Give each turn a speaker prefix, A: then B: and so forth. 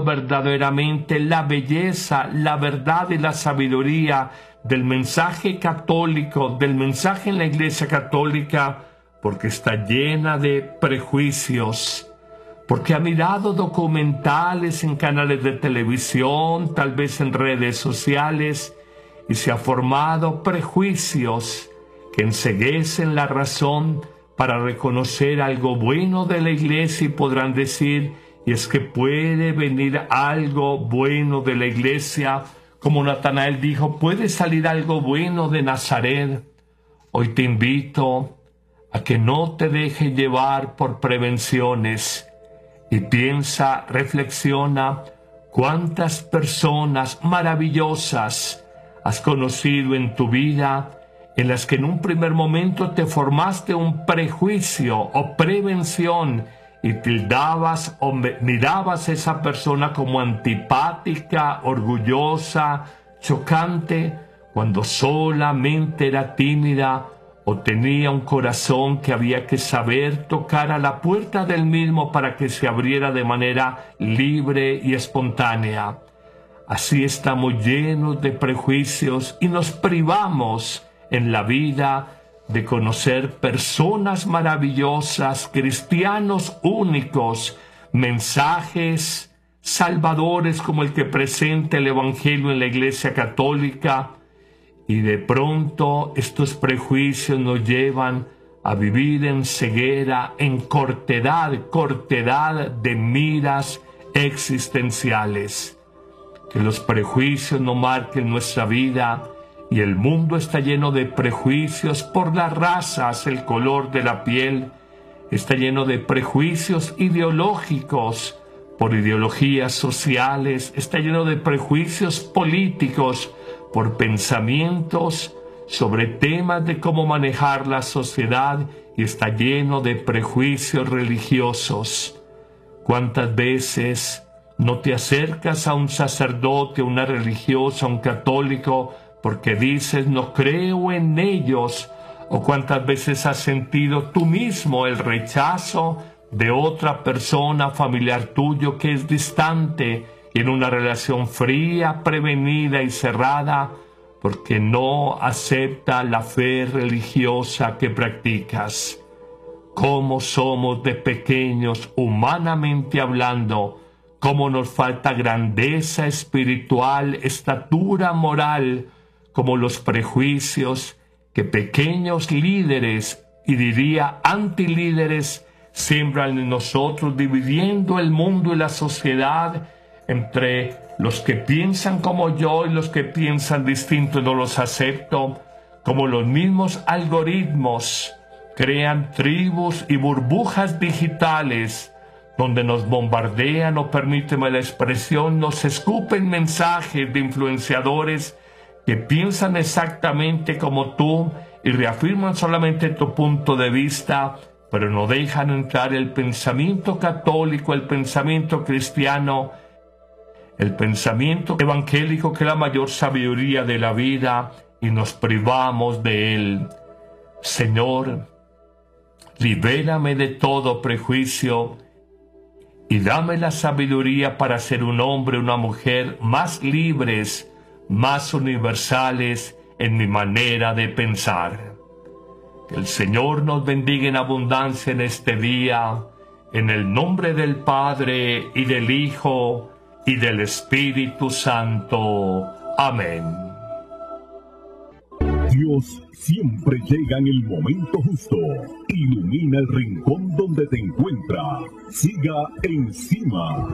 A: verdaderamente la belleza, la verdad y la sabiduría del mensaje católico, del mensaje en la Iglesia Católica, porque está llena de prejuicios, porque ha mirado documentales en canales de televisión, tal vez en redes sociales, y se ha formado prejuicios que enceguecen la razón para reconocer algo bueno de la Iglesia, y podrán decir: y es que puede venir algo bueno de la Iglesia, como Natanael dijo, puede salir algo bueno de Nazaret. Hoy te invito a que no te dejes llevar por prevenciones y piensa, reflexiona, cuántas personas maravillosas has conocido en tu vida, en las que en un primer momento te formaste un prejuicio o prevención y tildabas o mirabas a esa persona como antipática, orgullosa, chocante, cuando solamente era tímida o tenía un corazón que había que saber tocar a la puerta del mismo para que se abriera de manera libre y espontánea. Así estamos llenos de prejuicios y nos privamos en la vida de conocer personas maravillosas, cristianos únicos, mensajes salvadores como el que presenta el Evangelio en la Iglesia Católica, y de pronto estos prejuicios nos llevan a vivir en ceguera, en cortedad de miras existenciales. Que los prejuicios no marquen nuestra vida. Y el mundo está lleno de prejuicios por las razas, el color de la piel. Está lleno de prejuicios ideológicos por ideologías sociales. Está lleno de prejuicios políticos por pensamientos sobre temas de cómo manejar la sociedad. Y está lleno de prejuicios religiosos. ¿Cuántas veces no te acercas a un sacerdote, a una religiosa, a un católico, porque dices no creo en ellos? ¿O cuántas veces has sentido tú mismo el rechazo de otra persona, familiar tuyo, que es distante y en una relación fría, prevenida y cerrada, porque no acepta la fe religiosa que practicas? ¿Cómo somos de pequeños, humanamente hablando? ¿Cómo nos falta grandeza espiritual, estatura moral? Como los prejuicios que pequeños líderes, y diría antilíderes, siembran en nosotros, dividiendo el mundo y la sociedad entre los que piensan como yo y los que piensan distinto. No los acepto. Como los mismos algoritmos crean tribus y burbujas digitales donde nos bombardean, o permíteme la expresión, nos escupen mensajes de influenciadores que piensan exactamente como tú y reafirman solamente tu punto de vista, pero no dejan entrar el pensamiento católico, el pensamiento cristiano, el pensamiento evangélico, que es la mayor sabiduría de la vida, y nos privamos de él. Señor, libérame de todo prejuicio y dame la sabiduría para ser un hombre, una mujer más libres, más universales en mi manera de pensar. Que el Señor nos bendiga en abundancia en este día, en el nombre del Padre, y del Hijo, y del Espíritu Santo. Amén.
B: Dios siempre llega en el momento justo. Ilumina el rincón donde te encuentras. Siga encima.